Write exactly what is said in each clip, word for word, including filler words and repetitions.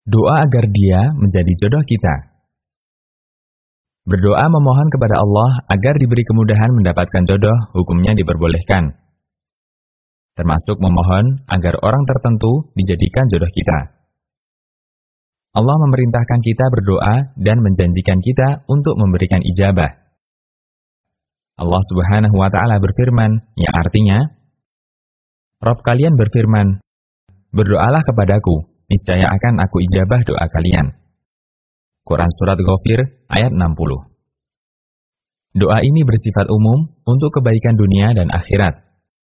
Doa agar dia menjadi jodoh kita. Berdoa memohon kepada Allah agar diberi kemudahan mendapatkan jodoh, hukumnya diperbolehkan. Termasuk memohon agar orang tertentu dijadikan jodoh kita. Allah memerintahkan kita berdoa dan menjanjikan kita untuk memberikan ijabah. Allah Subhanahu wa Ta'ala berfirman, yang artinya, Rabb kalian berfirman, berdoalah kepadaku, niscaya akan aku ijabah doa kalian. Quran Surat Ghafir ayat enam puluh. Doa ini bersifat umum untuk kebaikan dunia dan akhirat.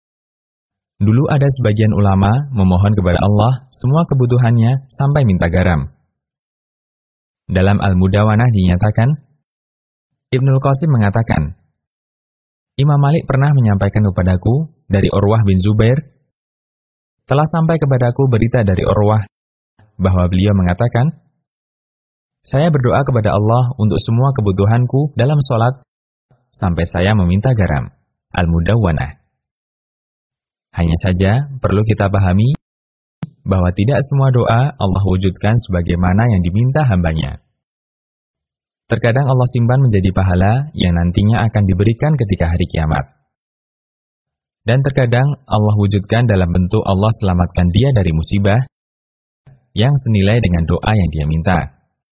Dulu ada sebagian ulama memohon kepada Allah semua kebutuhannya sampai minta garam. Dalam Al-Mudawanah dinyatakan, Ibnul Qasim mengatakan, Imam Malik pernah menyampaikan kepadaku dari Urwah bin Zubair, telah sampai kepadaku berita dari Urwah, bahwa beliau mengatakan, saya berdoa kepada Allah untuk semua kebutuhanku dalam sholat, sampai saya meminta garam. Al-Mudawwanah. Hanya saja, perlu kita pahami, bahwa tidak semua doa Allah wujudkan sebagaimana yang diminta hambanya. Terkadang Allah simpan menjadi pahala yang nantinya akan diberikan ketika hari kiamat. Dan terkadang Allah wujudkan dalam bentuk Allah selamatkan dia dari musibah, yang senilai dengan doa yang dia minta.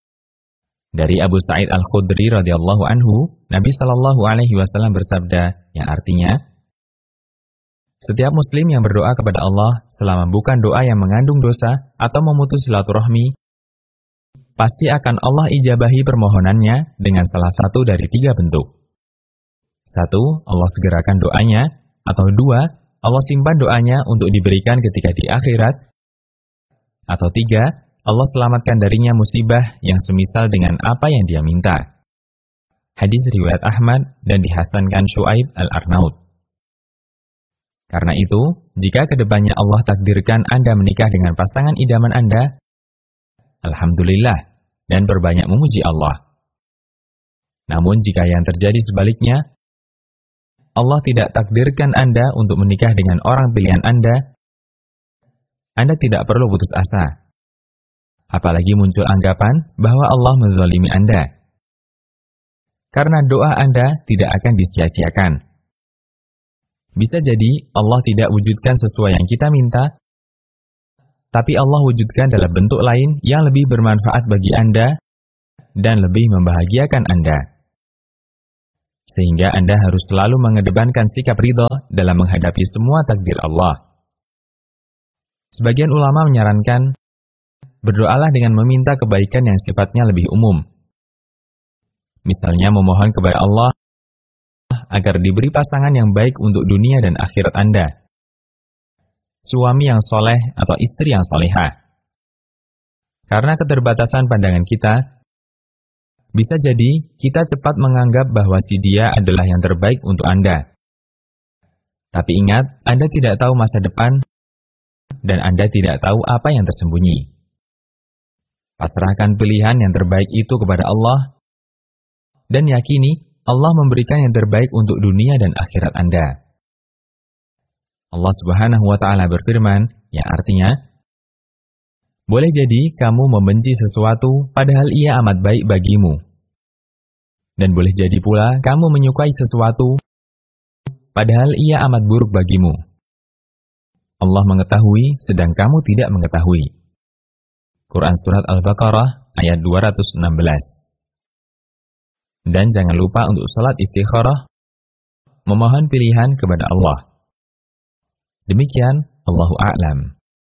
Dari Abu Sa'id Al-Khudri radhiyallahu anhu, Nabi Shallallahu alaihi wasallam bersabda, yang artinya, setiap muslim yang berdoa kepada Allah selama bukan doa yang mengandung dosa atau memutus silaturahmi, pasti akan Allah ijabahi permohonannya dengan salah satu dari tiga bentuk. Satu, Allah segerakan doanya, atau dua, Allah simpan doanya untuk diberikan ketika di akhirat, atau tiga, Allah selamatkan darinya musibah yang semisal dengan apa yang dia minta. Hadis riwayat Ahmad dan dihasankan Syuaib Al-Arnaud. Karena itu, jika kedepannya Allah takdirkan Anda menikah dengan pasangan idaman Anda, alhamdulillah, dan berbanyak memuji Allah. Namun jika yang terjadi sebaliknya, Allah tidak takdirkan Anda untuk menikah dengan orang pilihan Anda, Anda tidak perlu putus asa. Apalagi muncul anggapan bahwa Allah menzalimi Anda. Karena doa Anda tidak akan disia-siakan. Bisa jadi Allah tidak wujudkan sesuai yang kita minta, tapi Allah wujudkan dalam bentuk lain yang lebih bermanfaat bagi Anda dan lebih membahagiakan Anda. Sehingga Anda harus selalu mengedepankan sikap ridha dalam menghadapi semua takdir Allah. Sebagian ulama menyarankan, berdoalah dengan meminta kebaikan yang sifatnya lebih umum. Misalnya memohon kepada Allah agar diberi pasangan yang baik untuk dunia dan akhirat Anda. Suami yang soleh atau istri yang solehah. Karena keterbatasan pandangan kita, bisa jadi kita cepat menganggap bahwa si dia adalah yang terbaik untuk Anda. Tapi ingat, Anda tidak tahu masa depan, dan Anda tidak tahu apa yang tersembunyi. Pasrahkan pilihan yang terbaik itu kepada Allah, dan yakini Allah memberikan yang terbaik untuk dunia dan akhirat Anda. Allah Subhanahu wa Ta'ala berfirman, yang artinya, boleh jadi kamu membenci sesuatu padahal ia amat baik bagimu. Dan boleh jadi pula kamu menyukai sesuatu padahal ia amat buruk bagimu. Allah mengetahui sedang kamu tidak mengetahui. Quran Surat Al-Baqarah ayat dua ratus enam belas. Dan jangan lupa untuk salat istikharah, memohon pilihan kepada Allah. Demikian, Allahu a'lam.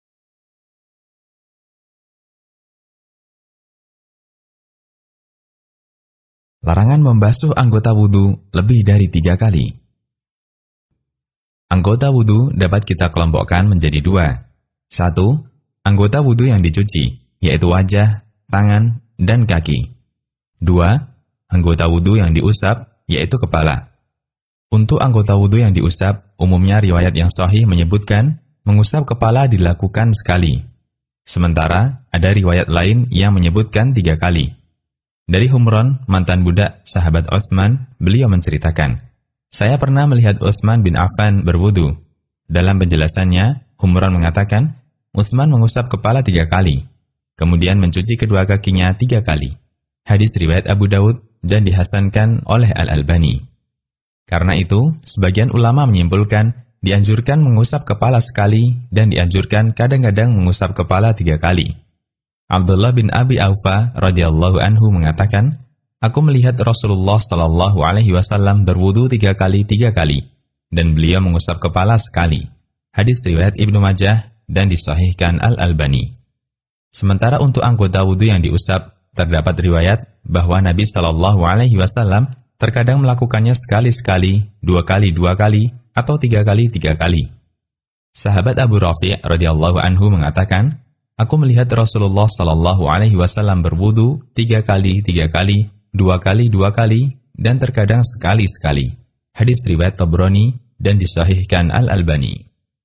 Larangan membasuh anggota wudhu lebih dari tiga kali. Anggota wudhu dapat kita kelompokkan menjadi dua. Satu, anggota wudhu yang dicuci, yaitu wajah, tangan, dan kaki. Dua, anggota wudhu yang diusap, yaitu kepala. Untuk anggota wudhu yang diusap, umumnya riwayat yang sahih menyebutkan mengusap kepala dilakukan sekali. Sementara ada riwayat lain yang menyebutkan tiga kali. Dari Humron, mantan budak sahabat Utsman, beliau menceritakan, saya pernah melihat Utsman bin Affan berwudu. Dalam penjelasannya, Humron mengatakan, Utsman mengusap kepala tiga kali. kemudian mencuci kedua kakinya tiga kali. Hadis riwayat Abu Daud dan dihasankan oleh Al-Albani. Karena itu, sebagian ulama menyimpulkan dianjurkan mengusap kepala sekali dan dianjurkan kadang-kadang mengusap kepala tiga kali. Abdullah bin Abi Aufa radhiyallahu anhu mengatakan, aku melihat Rasulullah sallallahu alaihi wasallam berwudu tiga kali tiga kali, dan beliau mengusap kepala sekali. Hadis riwayat Ibnu Majah dan disahihkan Al-Albani. Sementara untuk anggota wudu yang diusap, terdapat riwayat bahwa Nabi sallallahu alaihi wasallam terkadang melakukannya sekali-sekali, dua kali dua kali, atau tiga kali tiga kali. Sahabat Abu Rafi' radhiyallahu anhu mengatakan, aku melihat Rasulullah sallallahu alaihi wasallam berwudu tiga kali tiga kali, dua kali dua kali, dan terkadang sekali-sekali. Hadis riwayat Tabrani dan disahihkan Al-Albani.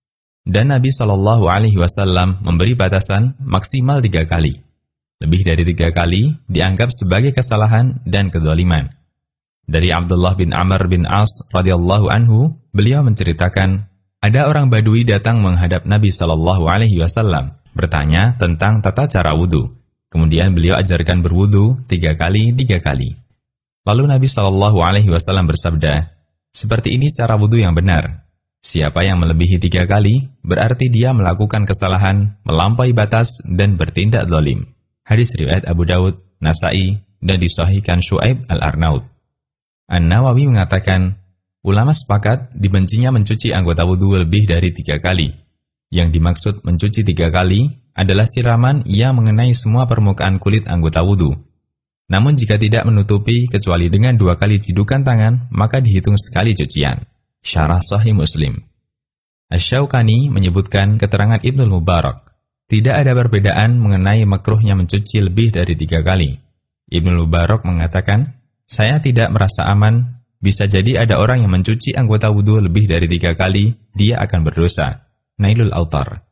Dan Nabi sallallahu alaihi wasallam memberi batasan maksimal tiga kali. Lebih dari tiga kali dianggap sebagai kesalahan dan kedzaliman. Dari Abdullah bin Amr bin As radhiyallahu anhu, beliau menceritakan, ada orang Badui datang menghadap Nabi sallallahu alaihi wasallam, bertanya tentang tata cara wudu. Kemudian beliau ajarkan berwudu tiga kali tiga kali. Lalu Nabi sallallahu alaihi wasallam bersabda, seperti ini cara wudu yang benar. Siapa yang melebihi tiga kali, berarti dia melakukan kesalahan, melampaui batas, dan bertindak zalim. Hadis riwayat Abu Daud, Nasai, dan disahihkan Syu'aib Al-Arnaud. An-Nawawi mengatakan, ulama sepakat dibencinya mencuci anggota wudu lebih dari tiga kali. Yang dimaksud mencuci tiga kali adalah siraman yang mengenai semua permukaan kulit anggota wudu. Namun jika tidak menutupi kecuali dengan dua kali cidukan tangan, maka dihitung sekali cucian. Syarah Sahih Muslim. Asy-Syaukani menyebutkan keterangan Ibnul Mubarak. Tidak ada perbedaan mengenai makruhnya mencuci lebih dari tiga kali. Ibnul Mubarak mengatakan, saya tidak merasa aman, bisa jadi ada orang yang mencuci anggota wudu lebih dari tiga kali, dia akan berdosa. Nailul Autar.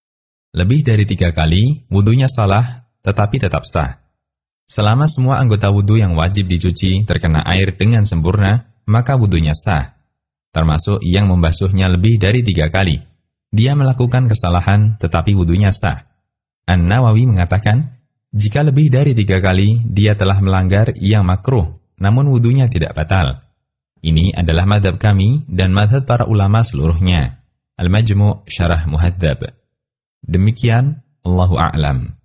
Lebih dari tiga kali, wudunya salah, tetapi tetap sah. Selama semua anggota wudu yang wajib dicuci terkena air dengan sempurna, maka wudunya sah. Termasuk yang membasuhnya lebih dari tiga kali. Dia melakukan kesalahan, tetapi wudunya sah. An-Nawawi mengatakan, jika lebih dari tiga kali, dia telah melanggar yang makruh, namun wudunya tidak batal. Ini adalah mazhab kami dan mazhab para ulama seluruhnya. Al-Majmu' Syarah Muhadzab. Demikian, Allahu a'lam.